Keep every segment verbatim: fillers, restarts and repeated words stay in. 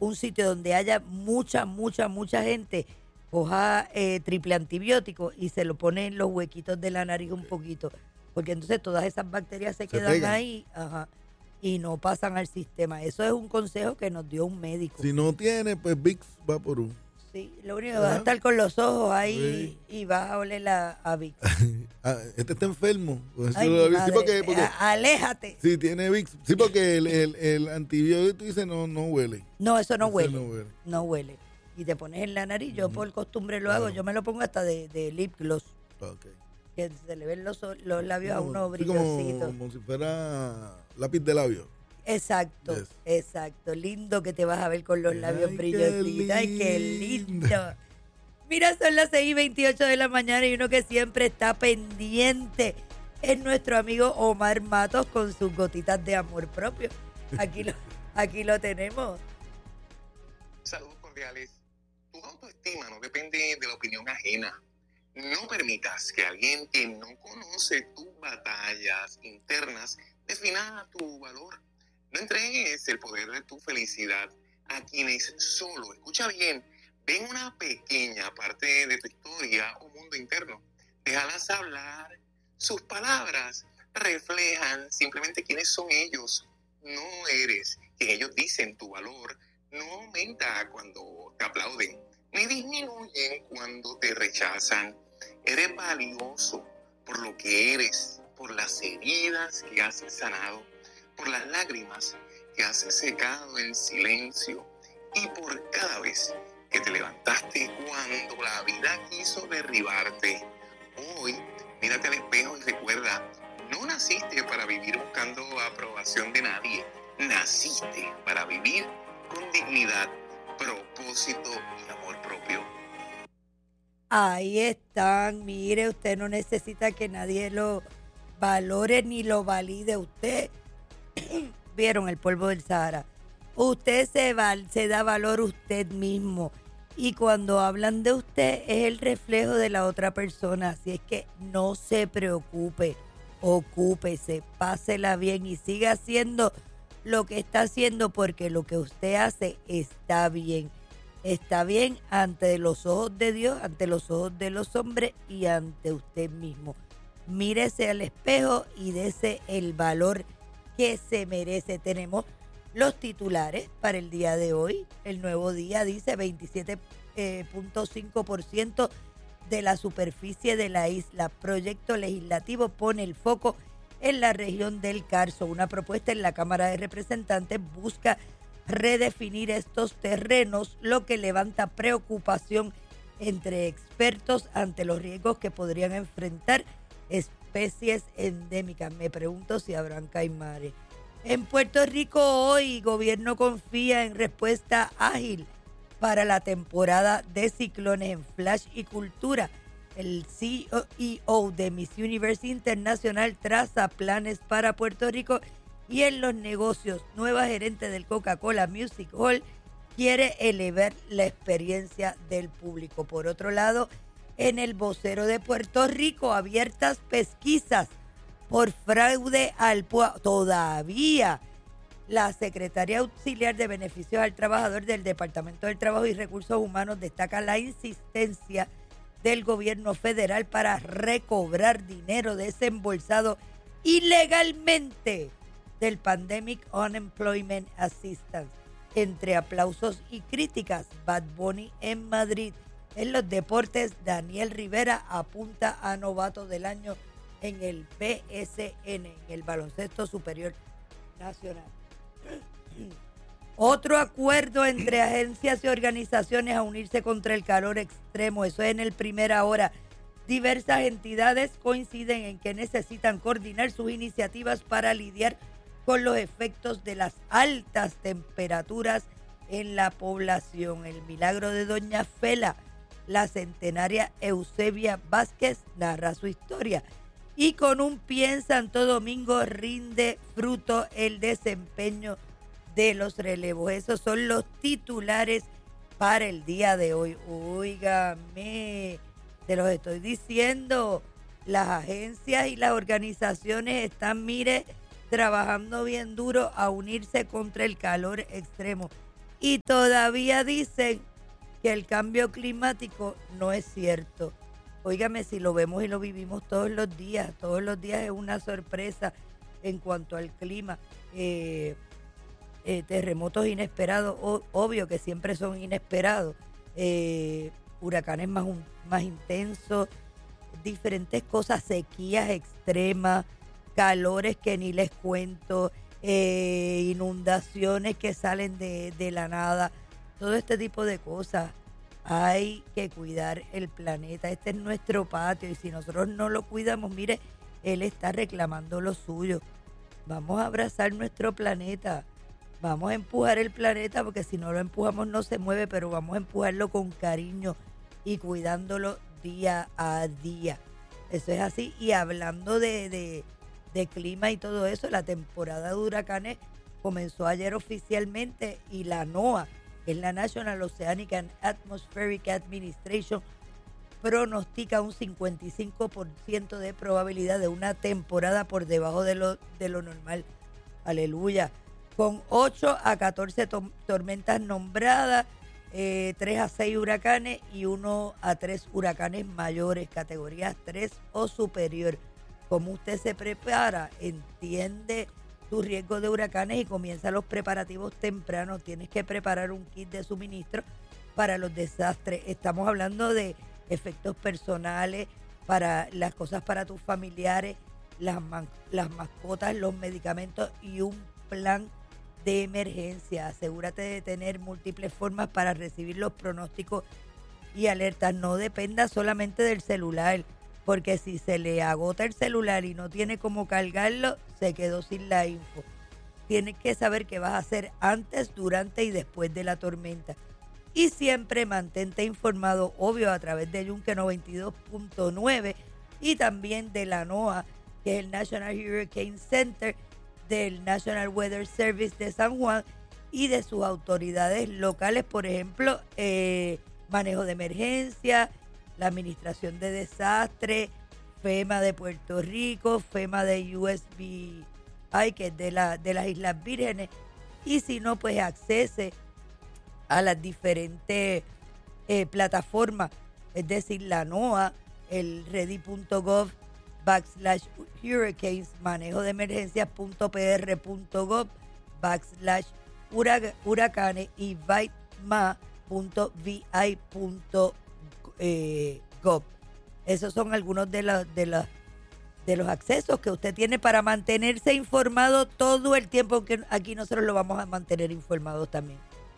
un sitio donde haya mucha, mucha, mucha gente, coja eh, triple antibiótico y se lo pone en los huequitos de la nariz un poquito, porque entonces todas esas bacterias se, Se quedan pegan. ahí, ajá, y no pasan al sistema. Eso es un consejo que nos dio un médico. Si no tiene, pues Vicks Vaporub. Sí, lo único que vas a estar con los ojos ahí y vas a oler la, a Vicks. Ah, este está enfermo. Pues Ay, sí, mi sí, madre, porque, porque, a- aléjate. sí, tiene Vicks. Sí, porque el, el, el antibiótico dice no, no huele. No, eso no Ese huele. no huele. No huele. Y te pones en la nariz, yo por costumbre lo hago, yo me lo pongo hasta de, de lip gloss, Ok. que se le ven los, los labios a uno Sí, como, brillositos. como si fuera lápiz de labio. Exacto, Yes. exacto. Lindo que te vas a ver con los labios Ay, qué brillositos. Ay, qué lindo. lindo. Mira, son las seis y veintiocho de la mañana y uno que siempre está pendiente es nuestro amigo Omar Matos con sus gotitas de amor propio. Aquí lo, aquí lo tenemos. Saludos cordiales. Tu autoestima no depende de la opinión ajena. No permitas que alguien que no conoce tus batallas internas defina tu valor. No entregues el poder de tu felicidad a quienes solo, escucha bien, ven una pequeña parte de tu historia o mundo interno. Déjalas hablar. Sus palabras reflejan simplemente quiénes son ellos. No eres quien ellos dicen. Tu valor no aumenta cuando te aplauden, ni disminuyen cuando te rechazan. Eres valioso por lo que eres, por las heridas que has sanado, por las lágrimas que has secado en silencio y por cada vez que te levantaste cuando la vida quiso derribarte. Hoy, mírate al espejo y recuerda, no naciste para vivir buscando aprobación de nadie. Naciste para vivir con dignidad, propósito y amor propio. Ahí están, mire, usted no necesita que nadie lo valore ni lo valide. Usted, vieron el polvo del Sahara, usted se, val, se da valor usted mismo. Y cuando hablan de usted es el reflejo de la otra persona. Así es que no se preocupe, ocúpese, pásela bien y siga haciendo lo que está haciendo, porque lo que usted hace está bien. Está bien ante los ojos de Dios, ante los ojos de los hombres y ante usted mismo. Mírese al espejo y dese el valor que se merece. Tenemos los titulares para el día de hoy. El Nuevo Día dice veintisiete punto cinco por ciento de la superficie de la isla. Proyecto legislativo pone el foco en la región del Carso. Una propuesta en la Cámara de Representantes busca redefinir estos terrenos, lo que levanta preocupación entre expertos ante los riesgos que podrían enfrentar especies endémicas. Me pregunto si habrán caimares. En Puerto Rico hoy, gobierno confía en respuesta ágil para la temporada de ciclones en Flash y Cultura. El C E O de Miss Universe Internacional traza planes para Puerto Rico. Y en los negocios, nueva gerente del Coca-Cola Music Hall quiere elevar la experiencia del público. Por otro lado, en el Vocero de Puerto Rico, abiertas pesquisas por fraude al P U A. Todavía la secretaria auxiliar de Beneficios al Trabajador del Departamento del Trabajo y Recursos Humanos destaca la insistencia del gobierno federal para recobrar dinero desembolsado ilegalmente del Pandemic Unemployment Assistance. Entre aplausos y críticas, Bad Bunny en Madrid. En los deportes, Daniel Rivera apunta a novato del año en el B S N, en el Baloncesto Superior Nacional. Otro acuerdo entre agencias y organizaciones a unirse contra el calor extremo. Eso es en el Primera Hora. Diversas entidades coinciden en que necesitan coordinar sus iniciativas para lidiar con los efectos de las altas temperaturas en la población. El milagro de Doña Fela, la centenaria Eusebia Vázquez narra su historia. Y con un pie en Santo Domingo rinde fruto el desempeño de los relevos. Esos son los titulares para el día de hoy. Óigame, te los estoy diciendo, las agencias y las organizaciones están, mire, trabajando bien duro a unirse contra el calor extremo. Y todavía dicen que el cambio climático no es cierto. Óigame, si lo vemos y lo vivimos todos los días, todos los días es una sorpresa en cuanto al clima. Eh, eh, terremotos inesperados, o, obvio que siempre son inesperados. Eh, huracanes más, un, más intensos, diferentes cosas, sequías extremas, calores que ni les cuento, eh, inundaciones que salen de, de la nada, todo este tipo de cosas. Hay que cuidar el planeta, este es nuestro patio y si nosotros no lo cuidamos, mire, él está reclamando lo suyo. Vamos a abrazar nuestro planeta, vamos a empujar el planeta porque si no lo empujamos no se mueve, pero vamos a empujarlo con cariño y cuidándolo día a día. Eso es así. Y hablando de, de, de clima y todo eso, la temporada de huracanes comenzó ayer oficialmente y la NOAA, que es la National Oceanic and Atmospheric Administration, pronostica un cincuenta y cinco por ciento de probabilidad de una temporada por debajo de lo, de lo normal. Aleluya. Con ocho a catorce to- tormentas nombradas, eh, tres a seis huracanes y uno a tres huracanes mayores, categorías tres o superior. ¿Cómo usted se prepara? Entiende tu riesgo de huracanes y comienza los preparativos tempranos. Tienes que preparar un kit de suministro para los desastres. Estamos hablando de efectos personales, para las cosas para tus familiares, las, man, las mascotas, los medicamentos y un plan de emergencia. Asegúrate de tener múltiples formas para recibir los pronósticos y alertas. No dependa solamente del celular, porque si se le agota el celular y no tiene cómo cargarlo, se quedó sin la info. Tienes que saber qué vas a hacer antes, durante y después de la tormenta. Y siempre mantente informado, obvio, a través de Yunque noventa y dos punto nueve y también de la NOAA, que es el National Hurricane Center, del National Weather Service de San Juan y de sus autoridades locales, por ejemplo, eh, manejo de emergencia, la Administración de Desastres, FEMA de Puerto Rico, FEMA de U S B I, que es de, la, de las Islas Vírgenes, y si no, pues accese a las diferentes eh, plataformas, es decir, la NOAA, el ready punto gov backslash hurricanes, manejo de emergencias punto p r punto gov backslash huracanes y vitma punto v i punto gov. Esos son algunos de los de los de los accesos que usted tiene para mantenerse informado todo el tiempo, que aquí nosotros lo vamos a mantener informados también.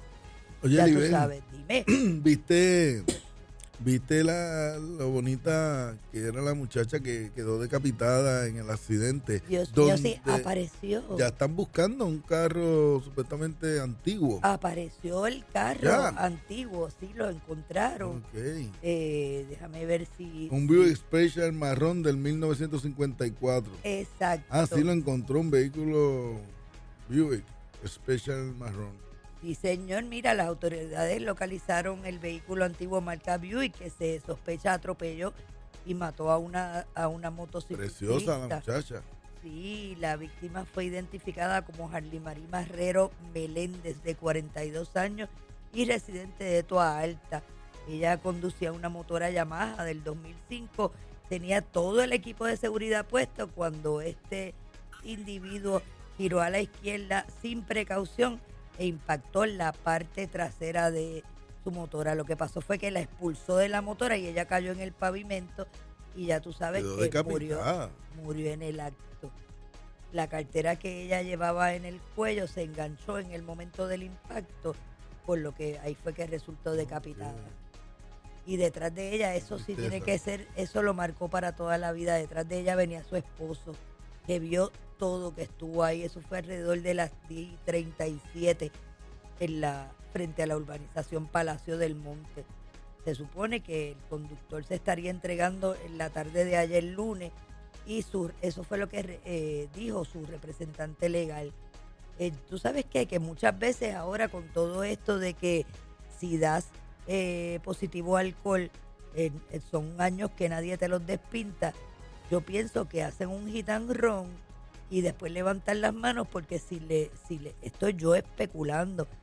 Oye, ya Libel, tú sabes, dime. ¿Viste, viste la, lo bonita que era la muchacha que quedó decapitada en el accidente? Dios mío, sí, apareció. Ya están buscando un carro supuestamente antiguo. Apareció el carro ya. antiguo, sí, lo encontraron. Okay. Eh, déjame ver si... Un Buick Special marrón del mil novecientos cincuenta y cuatro. Exacto. Ah, sí lo encontró, un vehículo Buick Special marrón. Sí, señor, mira, las autoridades localizaron el vehículo antiguo marca Buick que se sospecha atropelló y mató a una, a una motociclista. Preciosa la muchacha. Sí, la víctima fue identificada como Harley Marie Marrero Meléndez, de cuarenta y dos años y residente de Toa Alta. Ella conducía una motora Yamaha del dos mil cinco, tenía todo el equipo de seguridad puesto cuando este individuo giró a la izquierda sin precaución e impactó en la parte trasera de su motora. Lo que pasó fue que la expulsó de la motora y ella cayó en el pavimento y ya tú sabes Quedó que decapitada. murió, murió en el acto. La cartera que ella llevaba en el cuello se enganchó en el momento del impacto, por lo que ahí fue que resultó decapitada. Okay. Y detrás de ella, eso sí tiene que ser, eso lo marcó para toda la vida. Detrás de ella venía su esposo, que vio todo, que estuvo ahí. Eso fue alrededor de las diez y treinta y siete en la, frente a la urbanización Palacio del Monte. Se supone que el conductor se estaría entregando en la tarde de ayer lunes y su, eso fue lo que eh, dijo su representante legal. Eh, tú sabes qué? Que muchas veces ahora con todo esto de que si das eh, positivo a alcohol, eh, son años que nadie te los despinta. Yo pienso que hacen un hit and run y después levantan las manos, porque si le, si le, estoy yo especulando,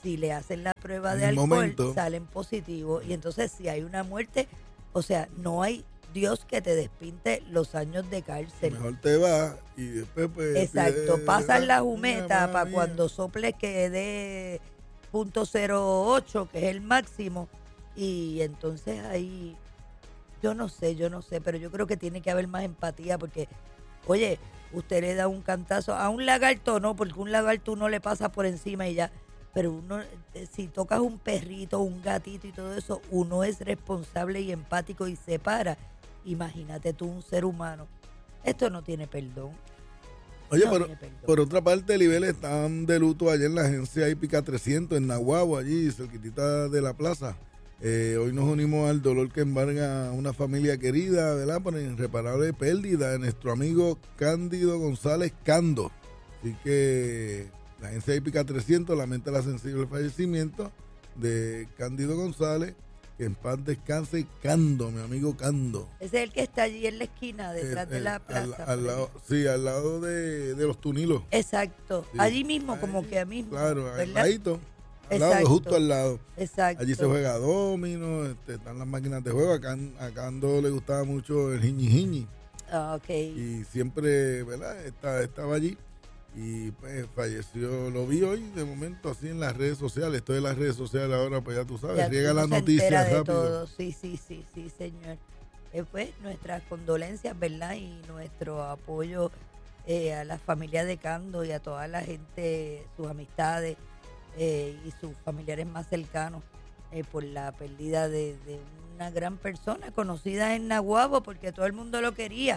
si le hacen la prueba de En el alcohol, momento. salen positivos. Y entonces si hay una muerte, o sea, no hay Dios que te despinte los años de cárcel. Mejor te vas y después pues... Exacto, pides- pasan la ah, jumeta mira, para mía. cuando soples que dé punto cero ocho, que es el máximo, y entonces ahí, yo no sé, yo no sé, pero yo creo que tiene que haber más empatía porque, oye, usted le da un cantazo a un lagarto, no, porque un lagarto uno le pasa por encima y ya, pero uno, eh, si tocas un perrito, un gatito y todo eso, uno es responsable y empático y se para. Imagínate tú un ser humano. Esto no tiene perdón. Oye, No por, tiene perdón. por otra parte, Libel estaban de luto ayer en la agencia Hípica trescientos en Nahuabo, allí, cerquitita de la plaza. Eh, hoy nos unimos al dolor que embarga a una familia querida, ¿verdad? Por irreparable pérdida de nuestro amigo Cándido González Cando. Así que la agencia Hípica trescientos lamenta el sensible fallecimiento de Cándido González. Que en paz descanse Cando, mi amigo Cando. Ese es el que está allí en la esquina, detrás Eh, de eh, la al, plaza. al lado, sí, al lado de, de los Tunilos. Exacto. Sí. Allí mismo, Ahí, como que a mismo. Claro, al ¿verdad? ladito, al lado, Exacto. justo al lado. Exacto. Allí se juega domino, este, están las máquinas de juego. Acá, a Cando le gustaba mucho el jiñi jiñi. Ah, ok. Y siempre, ¿verdad? Está, estaba allí. Y pues falleció, lo vi hoy de momento así en las redes sociales. Estoy en las redes sociales ahora, pues ya tú sabes, Ya riega uno las se noticias entera de rápido. todo. Sí, sí, sí, sí, señor. Eh, pues nuestras condolencias, ¿verdad? Y nuestro apoyo eh, a la familia de Cando y a toda la gente, sus amistades eh, y sus familiares más cercanos eh, por la pérdida de, de una gran persona conocida en Nahuabo porque todo el mundo lo quería.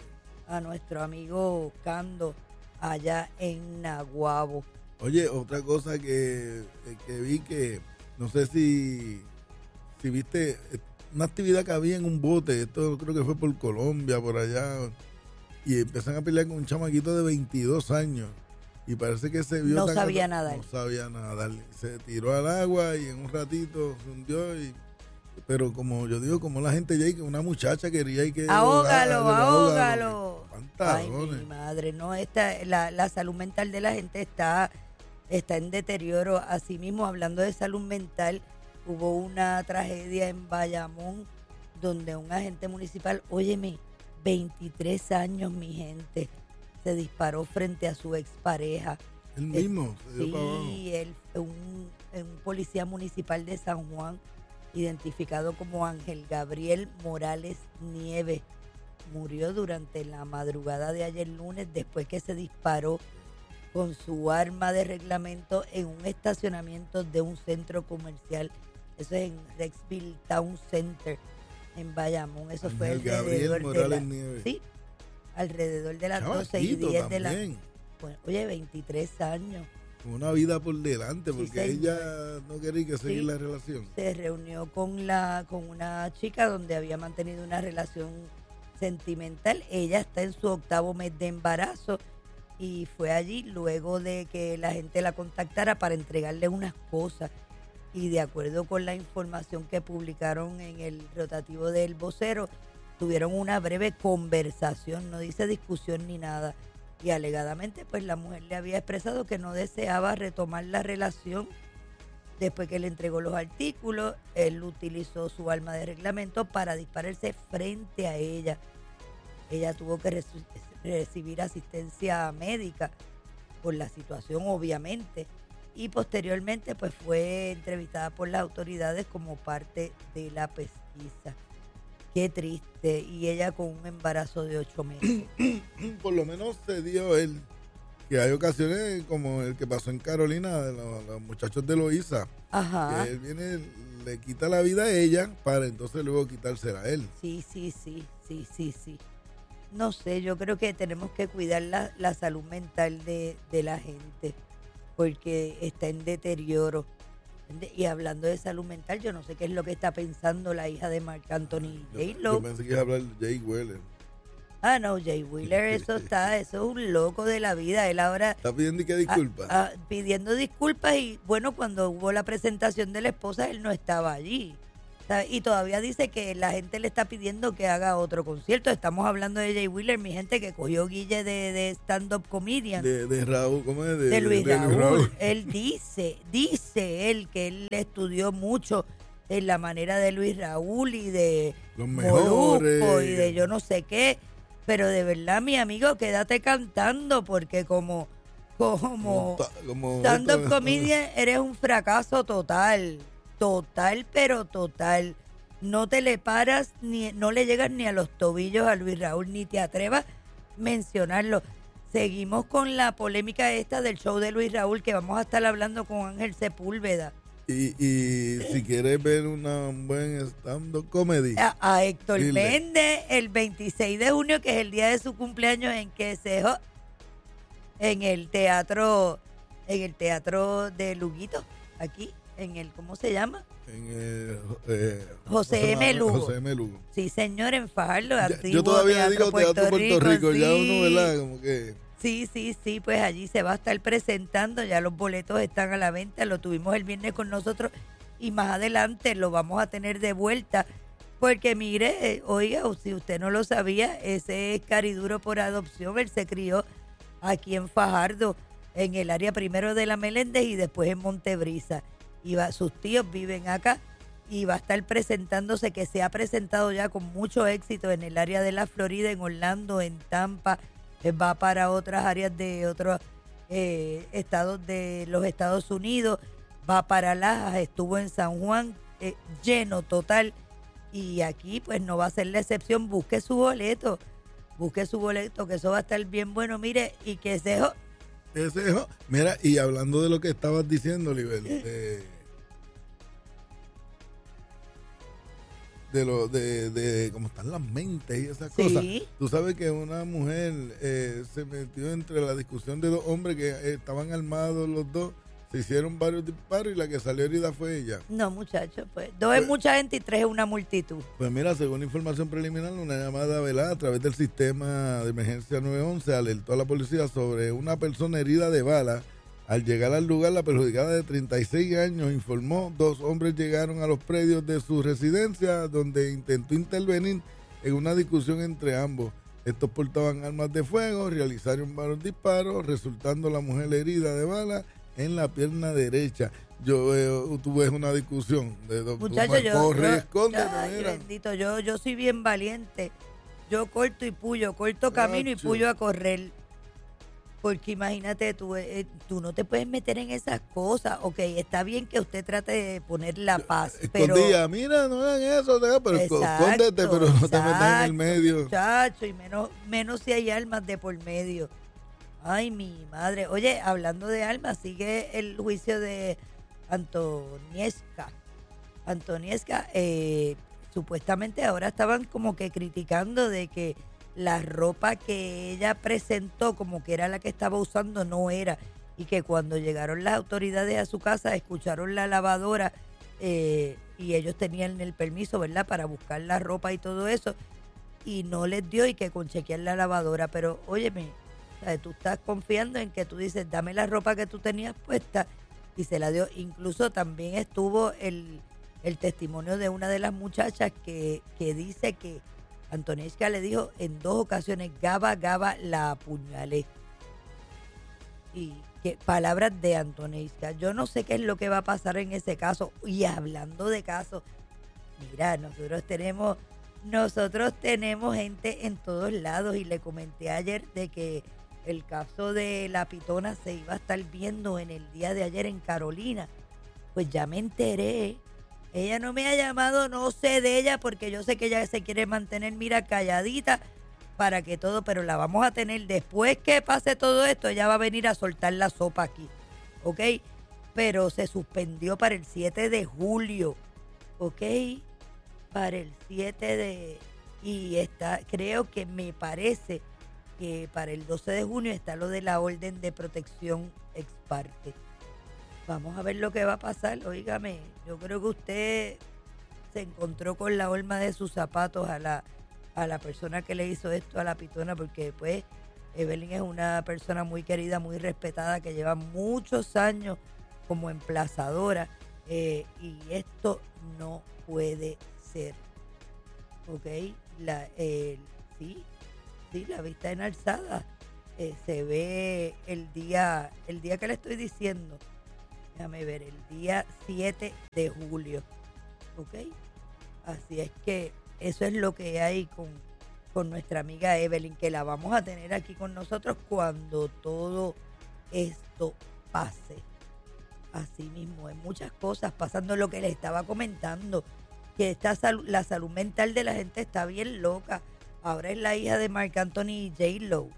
A nuestro amigo Cando allá en Nahuabo. Oye, otra cosa que, que vi que, no sé si, si viste, una actividad que había en un bote, esto creo que fue por Colombia, por allá, y empiezan a pelear con un chamaquito de veintidós años, y parece que se vio... No tan sabía atra- nadar. No sabía nadar, se tiró al agua y en un ratito se hundió, y, pero como yo digo, como la gente ya, que una muchacha quería y que... Ahógalo, ahogarlo, ahógalo. Ay, Pantalones. mi madre, no, esta, la, la salud mental de la gente está, está en deterioro. Asimismo, hablando de salud mental, hubo una tragedia en Bayamón donde un agente municipal, óyeme, veintitrés años, mi gente, se disparó frente a su expareja. Él mismo se dio para abajo. Sí, él, un, un policía municipal de San Juan, identificado como Ángel Gabriel Morales Nieves, murió durante la madrugada de ayer lunes después que se disparó con su arma de reglamento en un estacionamiento de un centro comercial. Eso es en Rexville Town Center, en Bayamón. Eso fue Ángel alrededor Gabriel Morales de la, Nieves. sí, alrededor de las doce y Chamaquito diez de la... también. Bueno, oye, veintitrés años. Una vida por delante, Sí, porque señor. ella no quería que seguir Sí. la relación. Se reunió con la con una chica donde había mantenido una relación sentimental. Ella está en su octavo mes de embarazo y fue allí luego de que la gente la contactara para entregarle unas cosas. Y de acuerdo con la información que publicaron en el rotativo del vocero, tuvieron una breve conversación, no dice discusión ni nada. Y alegadamente, pues la mujer le había expresado que no deseaba retomar la relación. Después que le entregó los artículos, él utilizó su arma de reglamento para dispararse frente a ella. Ella tuvo que reci- recibir asistencia médica por la situación, obviamente. Y posteriormente, pues fue entrevistada por las autoridades como parte de la pesquisa. Qué triste. Y ella con un embarazo de ocho meses. Por lo menos se dio él. Que hay ocasiones como el que pasó en Carolina, de los, los muchachos de Loíza, Ajá. que él viene, le quita la vida a ella para entonces luego quitársela a él. Sí, sí, sí, sí, sí, sí. No sé, yo creo que tenemos que cuidar la, la salud mental de, de la gente porque está en deterioro. De- Y hablando de salud mental, yo no sé qué es lo que está pensando la hija de Marc Anthony Yo, J-Lo. yo pensé que iba a hablar de Jay Weller. Ah, no, Jay Wheeler, eso está, eso es un loco de la vida. Él ahora Está pidiendo que disculpas. ah, ah, pidiendo disculpas y bueno, cuando hubo la presentación de la esposa, él no estaba allí. ¿Sabe? Y todavía dice que la gente le está pidiendo que haga otro concierto. Estamos hablando de Jay Wheeler, mi gente, que cogió guille de, de stand-up comedian. De, de Raúl, ¿cómo es? De, de Luis de, Raúl. de Raúl. Él dice, dice él que él estudió mucho en la manera de Luis Raúl y de Los Molusco mejores. y de yo no sé qué. Pero de verdad, mi amigo, quédate cantando porque como, como, ta- como stand-up esto- comedian eres un fracaso total. Total, pero total. No te le paras, ni no le llegas ni a los tobillos a Luis Raúl, ni te atrevas a mencionarlo. Seguimos con la polémica esta del show de Luis Raúl, que vamos a estar hablando con Ángel Sepúlveda. Y, y si quieres ver una, un buen stand-up comedy, A, a Héctor Dile. Méndez el veintiséis de junio, que es el día de su cumpleaños, en que se jo- en el teatro, en el teatro de Luguito, aquí, en el, ¿cómo se llama? en el, eh, José M. Lugo. José M. Lugo. Sí, señor, en Fajardo, Ya- antiguo yo todavía Teatro digo Teatro Puerto Rico, ya sí. uno, ¿verdad? Como que... Sí, sí, sí, pues allí se va a estar presentando, ya los boletos están a la venta, lo tuvimos el viernes con nosotros y más adelante lo vamos a tener de vuelta, porque mire, eh, oiga, o si usted no lo sabía, ese es Cariduro por adopción, él se crió aquí en Fajardo, en el área primero de la Meléndez y después en Montebrisa, y va, sus tíos viven acá y va a estar presentándose, que se ha presentado ya con mucho éxito en el área de la Florida, en Orlando, en Tampa, va para otras áreas de otros eh, estados de los Estados Unidos, va para Lajas, estuvo en San Juan, eh, lleno total, y aquí pues no va a ser la excepción. Busque su boleto, busque su boleto, que eso va a estar bien bueno, mire, y que se jo- Ese, jo- mira, y hablando de lo que estabas diciendo, Oliver, de, de lo de, de cómo están las mentes y esas Sí. cosas. Tú sabes que una mujer eh, se metió entre la discusión de dos hombres que eh, estaban armados los dos, se hicieron varios disparos y la que salió herida fue ella. no, muchachos, pues dos es Pues- mucha gente y tres es una multitud. Pues mira, según información preliminar, una llamada velada a través del sistema de emergencia nueve once alertó a la policía sobre una persona herida de bala. Al llegar al lugar, la perjudicada de treinta y seis años informó, dos hombres llegaron a los predios de su residencia donde intentó intervenir en una discusión entre ambos. Estos portaban armas de fuego, realizaron varios disparos, resultando la mujer herida de bala en la pierna derecha. Yo veo, tú ves una discusión de dos Muchachos, yo, corre, yo- escóndete, ay, mira. bendito, yo, yo soy bien valiente. Yo corto y puyo, corto camino y Nacho. puyo a correr. Porque imagínate, tú, eh, tú no te puedes meter en esas cosas. Ok, está bien que usted trate de poner la paz, pero... Escondida, mira, no hagan eso, pero Exacto, escóndete, pero no te metas en exacto, el medio. Muchacho, y menos, menos si hay almas de por medio. Ay, mi madre. Oye, hablando de almas, sigue el juicio de Antoniesca. Antoniesca, eh, supuestamente ahora estaban como que criticando de que la ropa que ella presentó como que era la que estaba usando no era, y que cuando llegaron las autoridades a su casa escucharon la lavadora eh, y ellos tenían el permiso, ¿verdad?, para buscar la ropa y todo eso, y no les dio, y que con chequear la lavadora. Pero óyeme, ¿sabes? Tú estás confiando en que tú dices, dame la ropa que tú tenías puesta, y se la dio. Incluso también estuvo el, el testimonio de una de las muchachas que, que dice que Antoniesca le dijo en dos ocasiones, Gaba, Gaba, la apuñalé. Y que palabras de Antoniesca. Yo no sé qué es lo que va a pasar en ese caso. Y hablando de casos, mira, nosotros tenemos, nosotros tenemos gente en todos lados, y le comenté ayer de que el caso de la pitona se iba a estar viendo en el día de ayer en Carolina. Pues ya me enteré. Ella no me ha llamado, no sé de ella, porque yo sé que ella se quiere mantener, mira, calladita, para que todo, pero la vamos a tener después que pase todo esto. Ella va a venir a soltar la sopa aquí, ¿ok? Pero se suspendió para el siete de julio, ¿ok? Para el siete de... Y está, creo que me parece que para el doce de junio está lo de la orden de protección ex parte. Vamos a ver lo que va a pasar. Óigame, yo creo que usted se encontró con la horma de sus zapatos a la, a la persona que le hizo esto a la pitona, porque pues Evelyn es una persona muy querida, muy respetada, que lleva muchos años como emplazadora, eh, y esto no puede puede ser. ¿Ok? La, eh, sí, sí, la vista en alzada. Eh, se ve el día, el día que le estoy diciendo. Déjame ver, el día siete de julio. ¿Ok? Así es que eso es lo que hay con, con nuestra amiga Evelyn, que la vamos a tener aquí con nosotros cuando todo esto pase. Así mismo, hay muchas cosas pasando, lo que les estaba comentando, que esta sal- la salud mental de la gente está bien loca. Ahora es la hija de Marc Anthony y J-Lo,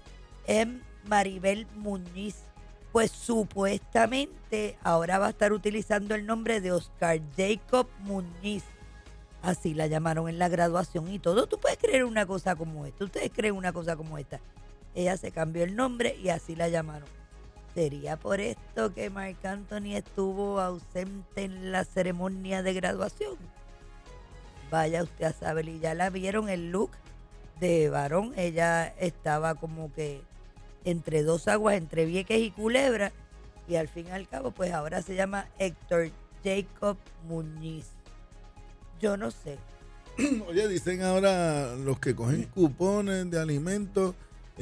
M. Maribel Muñiz, pues supuestamente ahora va a estar utilizando el nombre de Oscar Jacob Muñiz. Así la llamaron en la graduación y todo. ¿Tú puedes creer una cosa como esta? ¿Ustedes creen una cosa como esta? Ella se cambió el nombre y así la llamaron. ¿Sería por esto que Marc Anthony estuvo ausente en la ceremonia de graduación? Vaya usted a saber, y ya la vieron el look de varón. Ella estaba como que entre dos aguas, entre Vieques y Culebra, y al fin y al cabo, pues ahora se llama Héctor Jacob Muñiz. Yo no sé. Oye, dicen ahora los que cogen cupones de alimentos,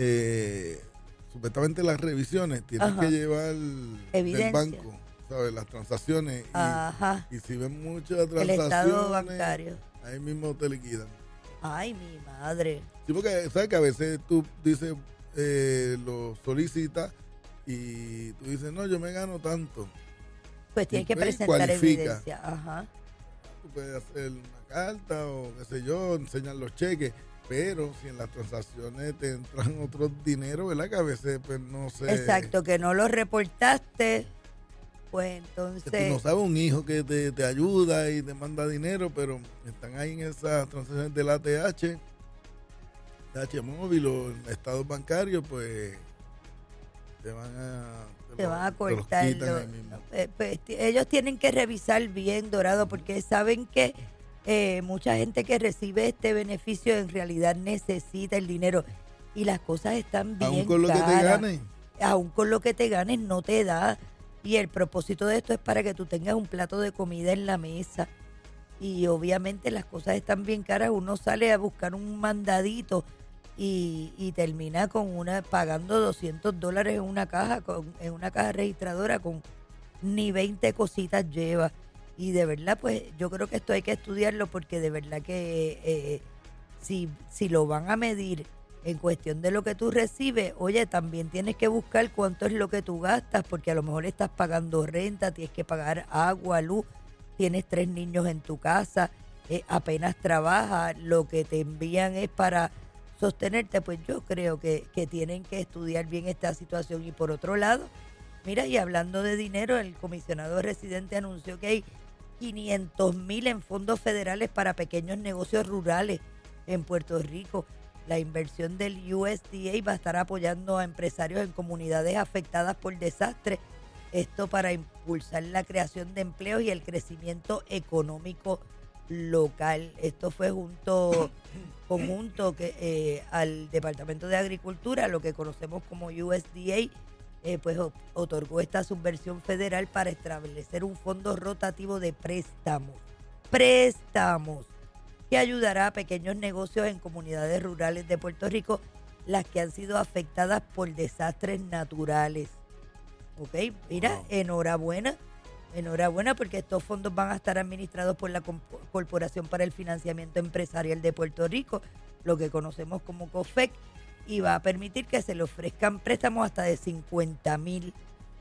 eh, supuestamente las revisiones tienen Ajá. que llevar Evidencia. del banco, ¿sabes? Las transacciones. Y, Ajá. y si ven muchas El transacciones, estado bancario. ahí mismo te liquidan. Ay, mi madre. Sí, porque sabes que a veces tú dices, eh, lo solicitas y tú dices, no, yo me gano tanto. Pues tienes que pues, presentar cualifica. evidencia. Ajá. Tú puedes hacer una carta o qué sé yo, enseñar los cheques, pero si en las transacciones te entran otros dineros, ¿verdad? Que a veces pues no sé. Exacto, que no lo reportaste, pues Que tú no entonces... sabes, un hijo que te, te ayuda y te manda dinero, pero están ahí en esas transacciones del A T H, A T H móvil o en estados bancarios, pues te van a... Te lo- van a te los cortar. quitan lo- ahí mismo. eh, pues, t- ellos tienen que revisar bien, Dorado, porque saben que eh, mucha gente que recibe este beneficio en realidad necesita el dinero y las cosas están bien Aún con lo que te caras. ganes. Aún con lo que te ganes no te da. Y el propósito de esto es para que tú tengas un plato de comida en la mesa. Y obviamente las cosas están bien caras. Uno sale a buscar un mandadito y, y termina con una pagando doscientos dólares en una caja, con, en una caja registradora con ni veinte cositas lleva. Y de verdad, pues yo creo que esto hay que estudiarlo porque de verdad que eh, si, si lo van a medir en cuestión de lo que tú recibes, oye, también tienes que buscar cuánto es lo que tú gastas, porque a lo mejor estás pagando renta, tienes que pagar agua, luz, tienes tres niños en tu casa, eh, apenas trabajas, lo que te envían es para sostenerte. Pues yo creo que, que tienen que estudiar bien esta situación. Y por otro lado, mira, y hablando de dinero, el comisionado residente anunció que hay quinientos mil en fondos federales para pequeños negocios rurales en Puerto Rico. La inversión del U S D A va a estar apoyando a empresarios en comunidades afectadas por desastres. Esto para impulsar la creación de empleos y el crecimiento económico local. Esto fue junto conjunto que eh, al Departamento de Agricultura, lo que conocemos como U S D A, eh, pues o- otorgó esta subvención federal para establecer un fondo rotativo de préstamos. Préstamos que ayudará a pequeños negocios en comunidades rurales de Puerto Rico, las que han sido afectadas por desastres naturales. Ok, mira, Wow. enhorabuena, enhorabuena porque estos fondos van a estar administrados por la Com- Corporación para el Financiamiento Empresarial de Puerto Rico, lo que conocemos como COFEC, y va a permitir que se le ofrezcan préstamos hasta de cincuenta mil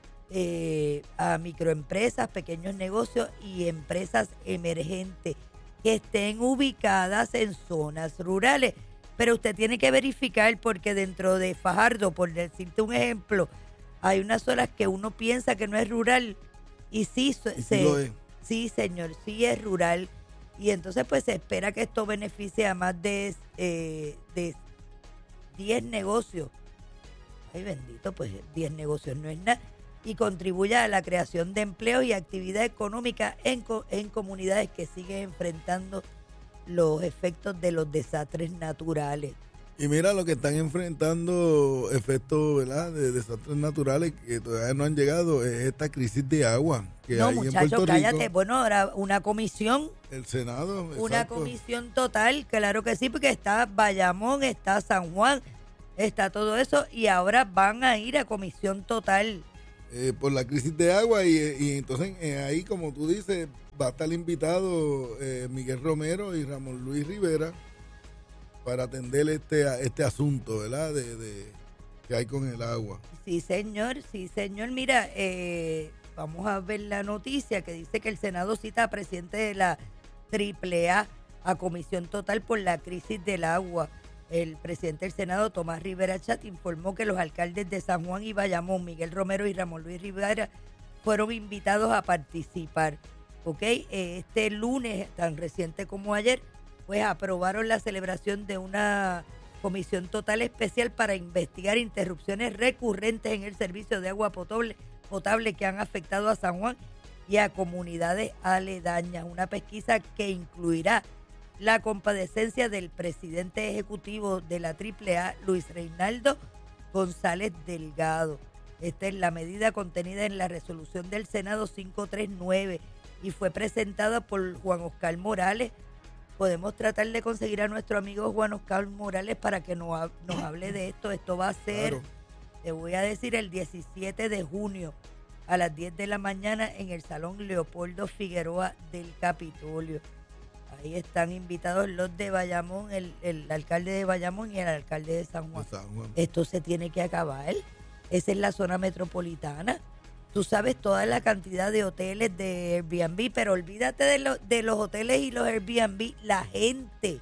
eh, a microempresas, pequeños negocios y empresas emergentes que estén ubicadas en zonas rurales. Pero usted tiene que verificar porque dentro de Fajardo, por decirte un ejemplo, hay unas zonas que uno piensa que no es rural y sí, so- Y sí se- lo es. sí, señor, sí es rural. Y entonces pues se espera que esto beneficie a más de, eh, de diez negocios. Ay, bendito, pues diez negocios no es nada. Y contribuya a la creación de empleo y actividad económica en, co- en comunidades que siguen enfrentando los efectos de los desastres naturales. Y mira lo que están enfrentando, efectos, ¿verdad?, de desastres naturales que todavía no han llegado, es esta crisis de agua, que no, hay en muchachos, Puerto cállate. Rico. Bueno, ahora una comisión, El Senado. una exacto. comisión total, claro que sí, porque está Bayamón, está San Juan, está todo eso, y ahora van a ir a comisión total. Eh, por la crisis de agua y, y entonces eh, ahí, como tú dices, va a estar invitado eh, Miguel Romero y Ramón Luis Rivera para atender este, este asunto, ¿verdad? De, de que hay con el agua. Sí, señor, sí, señor. Mira, eh, vamos a ver la noticia que dice que el Senado cita a presidente de la triple A a comisión total por la crisis del agua. El presidente del Senado, Tomás Rivera Chat, informó que los alcaldes de San Juan y Bayamón, Miguel Romero y Ramón Luis Rivera, fueron invitados a participar. ¿Ok? Este lunes, tan reciente como ayer, pues aprobaron la celebración de una comisión total especial para investigar interrupciones recurrentes en el servicio de agua potable, potable que han afectado a San Juan y a comunidades aledañas. Una pesquisa que incluirá la compadecencia del presidente ejecutivo de la triple A, Luis Reinaldo González Delgado. Esta es la medida contenida en la resolución del Senado quinientos treinta y nueve y fue presentada por Juan Oscar Morales. Podemos tratar de conseguir a nuestro amigo Juan Oscar Morales para que nos, nos hable de esto. Esto va a ser, Claro. te voy a decir, el diecisiete de junio a las diez de la mañana en el Salón Leopoldo Figueroa del Capitolio. Ahí están invitados los de Bayamón, el, el alcalde de Bayamón y el alcalde de San Juan. De San Juan. Esto se tiene que acabar. Esa es la zona metropolitana. Tú sabes toda la cantidad de hoteles de Airbnb, pero olvídate de, lo, de los hoteles y los Airbnb. La gente,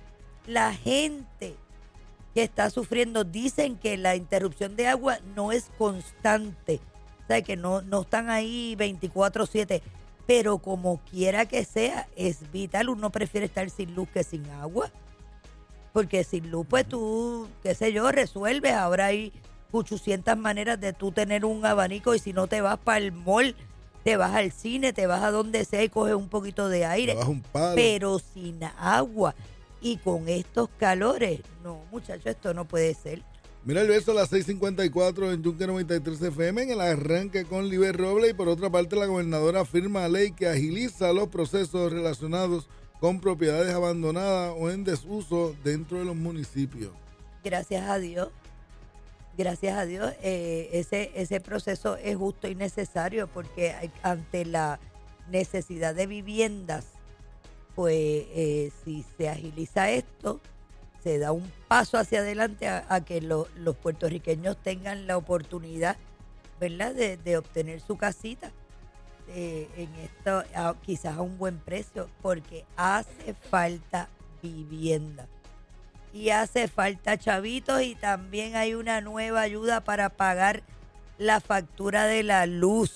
la gente que está sufriendo, dicen que la interrupción de agua no es constante. O sea, que no, no están ahí veinticuatro siete. Pero como quiera que sea, es vital. Uno prefiere estar sin luz que sin agua. Porque sin luz, pues tú, qué sé yo, resuelves. Ahora hay ochocientas maneras de tú tener un abanico, y si no te vas para el mall, te vas al cine, te vas a donde sea y coges un poquito de aire. Te baja un palo. Pero sin agua y con estos calores, no, muchachos, esto no puede ser. Mira el verso a las seis cincuenta y cuatro en Yunque noventa y tres F M en el arranque con Liber Roble, y por otra parte la gobernadora firma ley que agiliza los procesos relacionados con propiedades abandonadas o en desuso dentro de los municipios. Gracias a Dios, gracias a Dios, eh, ese, ese proceso es justo y necesario, porque hay, ante la necesidad de viviendas, pues eh, si se agiliza esto, se da un paso hacia adelante a, a que lo, los puertorriqueños tengan la oportunidad, ¿verdad?, de, de obtener su casita eh, en esto, a, quizás a un buen precio, porque hace falta vivienda y hace falta chavitos, y también hay una nueva ayuda para pagar la factura de la luz.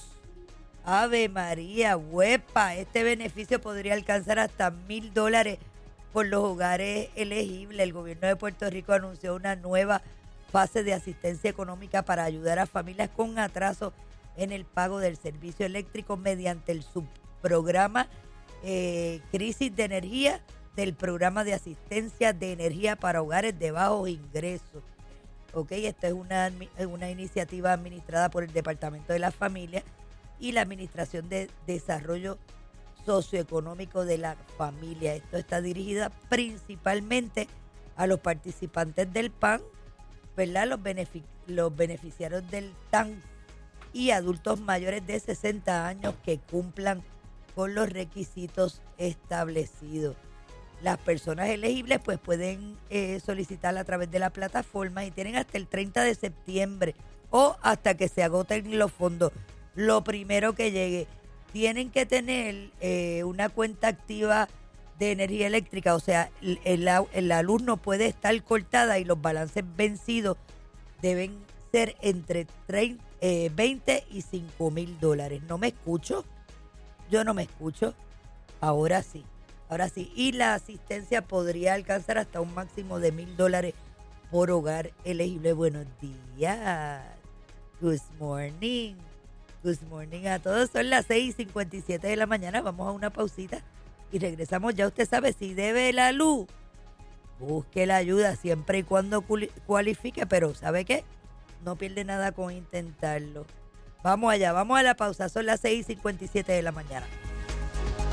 Ave María, huepa, este beneficio podría alcanzar hasta mil dólares por los hogares elegibles. El gobierno de Puerto Rico anunció una nueva fase de asistencia económica para ayudar a familias con atraso en el pago del servicio eléctrico mediante el subprograma eh, Crisis de Energía del Programa de Asistencia de Energía para Hogares de Bajos Ingresos. Ok, esta es una, una iniciativa administrada por el Departamento de la Familia y la Administración de Desarrollo Socioeconómico de la Familia. Esto está dirigida principalmente a los participantes del P A N, ¿verdad?, los, benefic los beneficiarios del T A N y adultos mayores de sesenta años que cumplan con los requisitos establecidos. Las personas elegibles pues pueden eh, solicitarla a través de la plataforma y tienen hasta el treinta de septiembre o hasta que se agoten los fondos. Lo primero que llegue. Tienen que tener eh, una cuenta activa de energía eléctrica, o sea, el, el, la luz no puede estar cortada y los balances vencidos deben ser entre treinta, eh, veinte y cinco mil dólares. ¿No me escucho? Yo no me escucho. Ahora sí, ahora sí. Y la asistencia podría alcanzar hasta un máximo de mil dólares por hogar elegible. Buenos días. Good morning. Good morning a todos. Son las seis cincuenta y siete de la mañana. Vamos a una pausita y regresamos. Ya usted sabe, si debe la luz, busque la ayuda siempre y cuando cualifique, pero ¿sabe qué? No pierde nada con intentarlo. Vamos allá, vamos a la pausa. Son las seis y cincuenta y siete de la mañana.